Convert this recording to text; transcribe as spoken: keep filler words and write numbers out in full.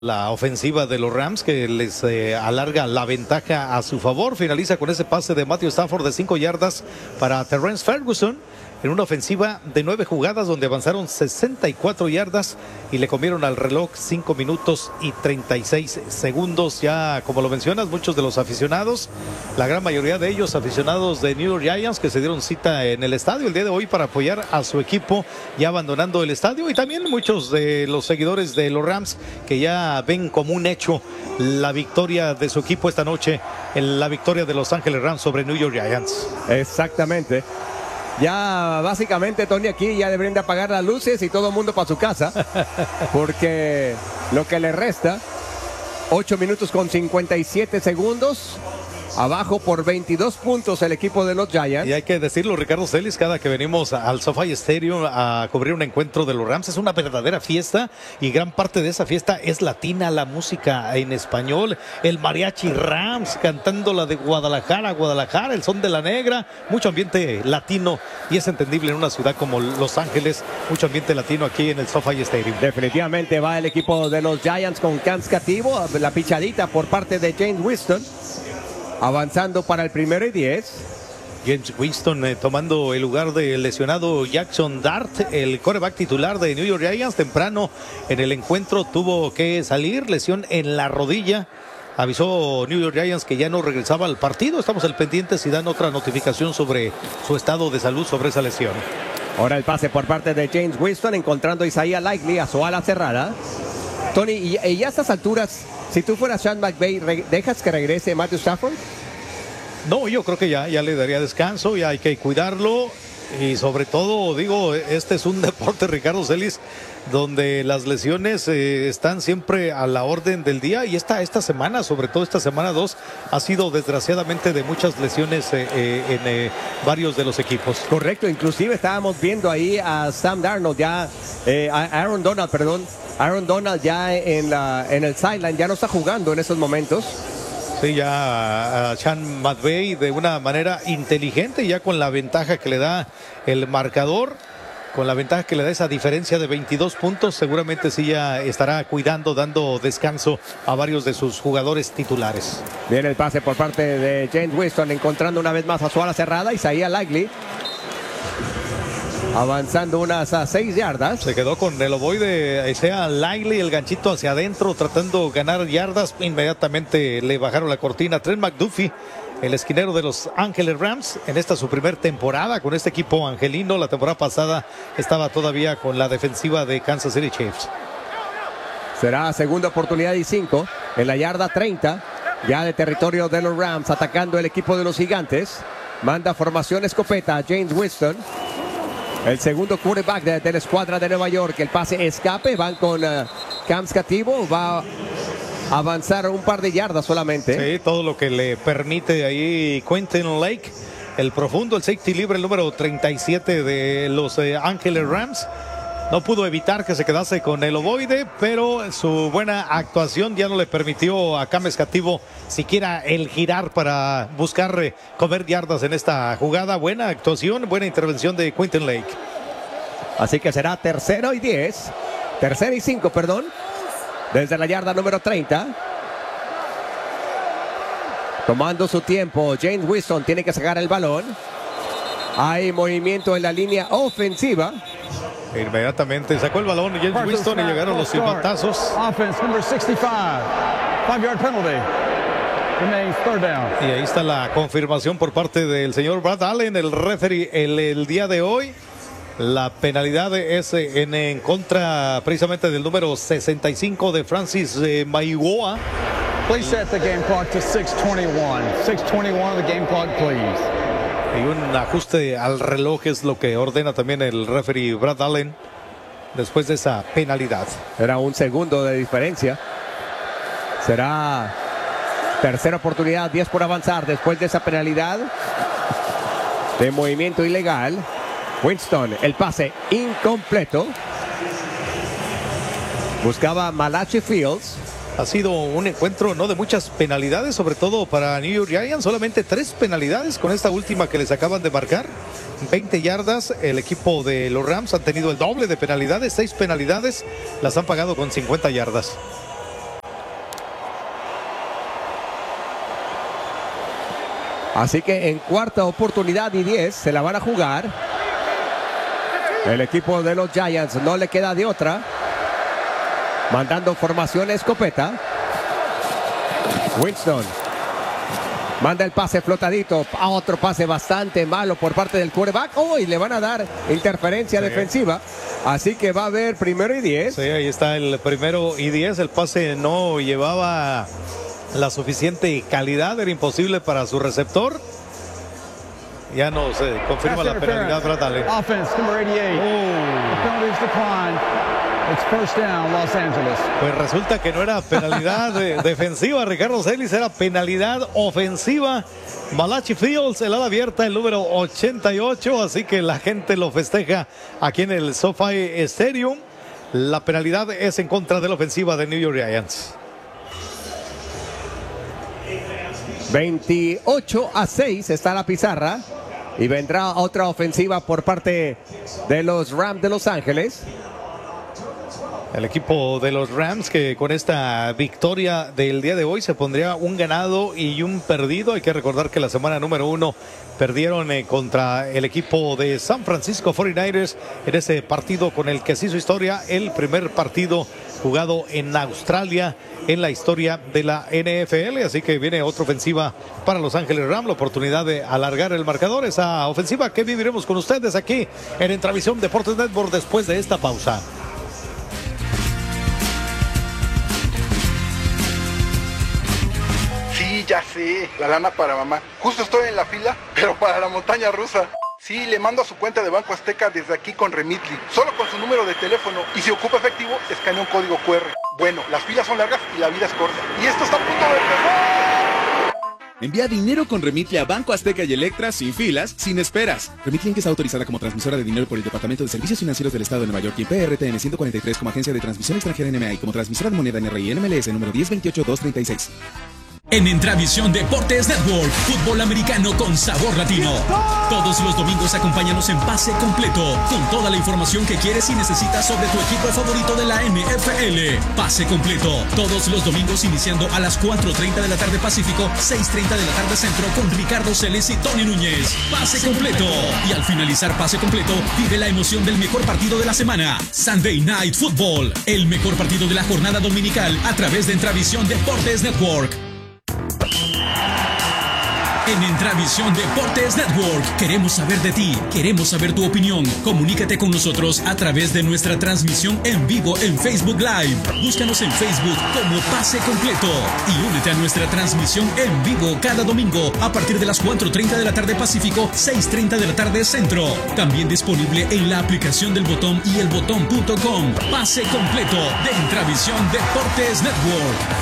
La ofensiva de los Rams que les eh, alarga la ventaja a su favor. Finaliza con ese pase de Matthew Stafford de cinco yardas para Terrence Ferguson en una ofensiva de nueve jugadas donde avanzaron sesenta y cuatro yardas y le comieron al reloj cinco minutos y treinta y seis segundos. Ya como lo mencionas, muchos de los aficionados, la gran mayoría de ellos aficionados de New York Giants, que se dieron cita en el estadio el día de hoy para apoyar a su equipo, ya abandonando el estadio, y también muchos de los seguidores de los Rams que ya ven como un hecho la victoria de su equipo esta noche, en la victoria de Los Ángeles Rams sobre New York Giants. Exactamente. Ya básicamente, Tony, aquí ya deberían de apagar las luces y todo el mundo para su casa, porque lo que le resta, ocho minutos con cincuenta y siete segundos. Abajo por veintidós puntos el equipo de los Giants. Y hay que decirlo, Ricardo Celis, cada que venimos al SoFi Stadium a cubrir un encuentro de los Rams, es una verdadera fiesta, y gran parte de esa fiesta es latina, la música en español, el mariachi Rams cantando la de Guadalajara, Guadalajara, el son de la negra, mucho ambiente latino, y es entendible en una ciudad como Los Ángeles, mucho ambiente latino aquí en el SoFi Stadium. Definitivamente va el equipo de los Giants con Cams Cativo, la pichadita por parte de James Winston. Avanzando para el primero y diez. James Winston eh, tomando el lugar del lesionado Jackson Dart, el quarterback titular de New York Giants. Temprano en el encuentro tuvo que salir, lesión en la rodilla. Avisó New York Giants que ya no regresaba al partido. Estamos al pendiente si dan otra notificación sobre su estado de salud, sobre esa lesión. Ahora el pase por parte de James Winston, encontrando a Isaiah Likely a su ala cerrada. Tony, y, y a estas alturas, si tú fueras Sean McVay, ¿dejas que regrese Matthew Stafford? No, yo creo que ya, ya le daría descanso, ya hay que cuidarlo, y sobre todo, digo, este es un deporte, Ricardo Celis, donde las lesiones eh, están siempre a la orden del día, y esta, esta semana, sobre todo esta semana dos, ha sido desgraciadamente de muchas lesiones eh, eh, en eh, varios de los equipos. Correcto, inclusive estábamos viendo ahí a Sam Darnold, ya, eh, a Aaron Donald, perdón, Aaron Donald ya en, la, en el sideline, ya no está jugando en esos momentos. Sí, ya a Sean McVay de una manera inteligente, ya con la ventaja que le da el marcador, con la ventaja que le da esa diferencia de veintidós puntos, seguramente sí ya estará cuidando, dando descanso a varios de sus jugadores titulares. Viene el pase por parte de James Winston, encontrando una vez más a su ala cerrada, Isaiah Likely. Avanzando unas a seis yardas. Se quedó con el ovoide Isaiah Likely, el ganchito hacia adentro, tratando de ganar yardas. Inmediatamente le bajaron la cortina. Trent McDuffie, el esquinero de Los Ángeles Rams, en esta su primer temporada con este equipo angelino. La temporada pasada estaba todavía con la defensiva de Kansas City Chiefs. Será segunda oportunidad y cinco en la yarda treinta, ya de territorio de los Rams, atacando el equipo de los Gigantes. Manda formación escopeta a James Winston, el segundo quarterback de, de la escuadra de Nueva York. El pase escape, van con uh, Cams Cativo, va a avanzar un par de yardas solamente. Sí, todo lo que le permite ahí Quentin Lake, el profundo, el safety libre, el número treinta y siete de Los eh, Ángeles Rams. No pudo evitar que se quedase con el ovoide, pero su buena actuación ya no le permitió a Cams Cativo siquiera el girar para buscar eh, comer yardas en esta jugada. Buena actuación, buena intervención de Quentin Lake. Así que será tercero y diez, tercero y cinco, perdón, desde la yarda número treinta. Tomando su tiempo, James Winston tiene que sacar el balón. Hay movimiento en la línea ofensiva. Inmediatamente sacó el balón James Winston y llegaron los silbatazos. Offense number sixty-five, five yard penalty. Remains third down. Y ahí está la confirmación por parte del señor Brad Allen, el referee, el, el día de hoy. La penalidad es en, en contra precisamente del número sesenta y cinco de Francis eh, Maigoa. Please set the game clock to six twenty-one. six twenty-one of the game clock, please. Y un ajuste al reloj es lo que ordena también el referee Brad Allen después de esa penalidad. Era un segundo de diferencia. Será tercera oportunidad, diez por avanzar después de esa penalidad de movimiento ilegal. Winston, el pase incompleto. Buscaba Malachi Fields. Ha sido un encuentro no de muchas penalidades, sobre todo para New York Giants. Solamente tres penalidades con esta última que les acaban de marcar. veinte yardas. El equipo de los Rams han tenido el doble de penalidades. seis penalidades las han pagado con cincuenta yardas. Así que en cuarta oportunidad y diez se la van a jugar. El equipo de los Giants no le queda de otra. Mandando formación escopeta. Winston. Manda el pase flotadito. A otro pase bastante malo por parte del quarterback. Oh, y le van a dar interferencia sí. defensiva. Así que va a haber primero y diez. Sí, ahí está el primero y diez. El pase no llevaba la suficiente calidad. Era imposible para su receptor. Ya no se confirma la penalidad. Tratale. Offense, number eighty-eight. Oh. The penalties decline. It's first down, Los Angeles. Pues resulta que no era penalidad de, defensiva, Ricardo Celis, era penalidad ofensiva. Malachi Fields, el ala abierta, el número ochenta y ocho, así que la gente lo festeja aquí en el SoFi Stadium. La penalidad es en contra de la ofensiva de New York Giants. veintiocho a seis está la pizarra y vendrá otra ofensiva por parte de los Rams de Los Ángeles. El equipo de los Rams que con esta victoria del día de hoy se pondría un ganado y un perdido. Hay que recordar que la semana número uno perdieron eh, contra el equipo de San Francisco cuarenta y nueve ers en ese partido con el que se hizo historia, el primer partido jugado en Australia en la historia de la N F L. Así que viene otra ofensiva para Los Ángeles Rams, la oportunidad de alargar el marcador. Esa ofensiva que viviremos con ustedes aquí en Entravisión Deportes Network después de esta pausa. Sí, ya sé, la lana para mamá. Justo estoy en la fila, pero para la montaña rusa. Sí, le mando a su cuenta de Banco Azteca desde aquí con Remitly, solo con su número de teléfono. Y si ocupa efectivo, escanea un código cu erre. Bueno, las filas son largas y la vida es corta. Y esto está a punto de empezar. Envía dinero con Remitly a Banco Azteca y Electra sin filas, sin esperas. Remitly Inc es autorizada como transmisora de dinero por el Departamento de Servicios Financieros del Estado de Nueva York y P R T N ciento cuarenta y tres como agencia de transmisión extranjera N M A y como transmisora de moneda N R I N M L S número diez veintiocho dos treinta y seis. En Entravisión Deportes Network, fútbol americano con sabor latino. Todos los domingos acompáñanos en Pase Completo, con toda la información que quieres y necesitas sobre tu equipo favorito de la N F L. Pase Completo, todos los domingos iniciando a las cuatro treinta de la tarde Pacífico, seis treinta de la tarde Centro, con Ricardo Celes y Tony Núñez. Pase Completo. Y al finalizar Pase Completo, vive la emoción del mejor partido de la semana. Sunday Night Football, el mejor partido de la jornada dominical a través de Entravisión Deportes Network. En Entravisión Deportes Network queremos saber de ti, queremos saber tu opinión. Comunícate con nosotros a través de nuestra transmisión en vivo en Facebook Live. Búscanos en Facebook como Pase Completo y únete a nuestra transmisión en vivo cada domingo a partir de las cuatro treinta de la tarde Pacífico, seis treinta de la tarde Centro. También disponible en la aplicación del Botón y el botón punto com. Pase Completo de Entravisión Deportes Network.